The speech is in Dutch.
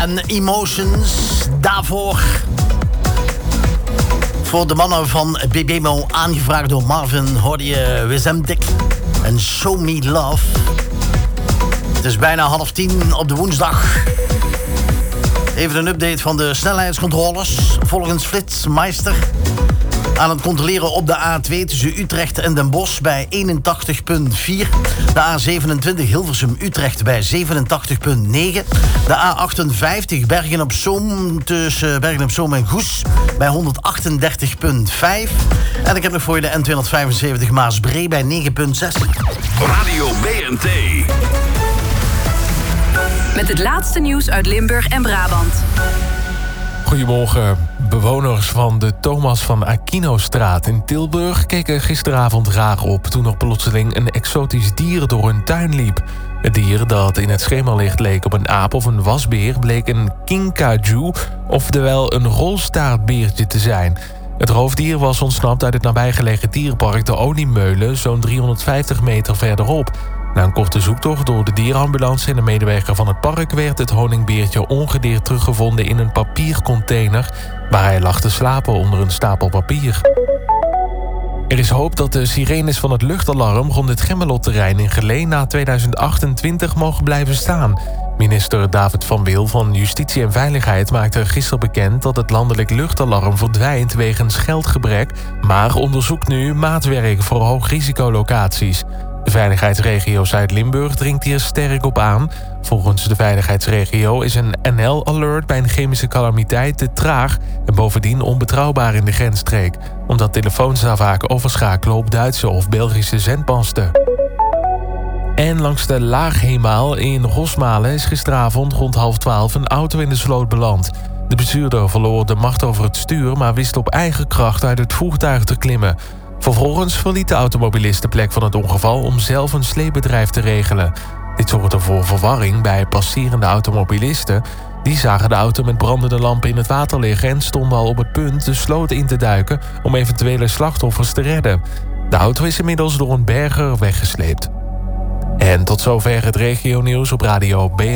en Emotions. Daarvoor voor de mannen van BBMO, aangevraagd door Marvin, hoorde je Wizemdik en Show Me Love. Het is bijna 9:30 op de woensdag. Even een update van de snelheidscontroles. Volgens Flitsmeister aan het controleren op de A2 tussen Utrecht en Den Bosch bij 81,4. De A27 Hilversum-Utrecht bij 87,9. De A58 Bergen-op-Zoom tussen Bergen-op-Zoom en Goes bij 138,5. En ik heb nog voor je de N275 Maasbree bij 9,6. Radio BNT. Met het laatste nieuws uit Limburg en Brabant. Goedemorgen. Bewoners van de Thomas van Aquinostraat in Tilburg keken gisteravond raar op toen er plotseling een exotisch dier door hun tuin liep. Het dier dat in het schemerlicht leek op een aap of een wasbeer bleek een kinkajou, oftewel een rolstaartbeertje te zijn. Het roofdier was ontsnapt uit het nabijgelegen dierenpark de Oliemeulen, zo'n 350 meter verderop. Na een korte zoektocht door de dierenambulance en de medewerker van het park werd het honingbeertje ongedeerd teruggevonden in een papiercontainer waar hij lag te slapen onder een stapel papier. Er is hoop dat de sirenes van het luchtalarm rond het Gemmelotterrein in Geleen na 2028 mogen blijven staan. Minister David van Wil van Justitie en Veiligheid maakte gisteren bekend dat het landelijk luchtalarm verdwijnt wegens geldgebrek, maar onderzoekt nu maatwerk voor hoogrisicolocaties. De veiligheidsregio Zuid-Limburg dringt hier sterk op aan. Volgens de veiligheidsregio is een NL-alert bij een chemische calamiteit te traag en bovendien onbetrouwbaar in de grensstreek, omdat telefoons daar vaak overschakelen op Duitse of Belgische zendmasten. En langs de Laaghemaal in Rosmalen is gisteravond rond 11:30 een auto in de sloot beland. De bestuurder verloor de macht over het stuur, maar wist op eigen kracht uit het voertuig te klimmen. Vervolgens verliet de automobilist de plek van het ongeval om zelf een sleepbedrijf te regelen. Dit zorgde voor verwarring bij passerende automobilisten. Die zagen de auto met brandende lampen in het water liggen en stonden al op het punt de sloot in te duiken om eventuele slachtoffers te redden. De auto is inmiddels door een berger weggesleept. En tot zover het regionieuws op Radio BNT.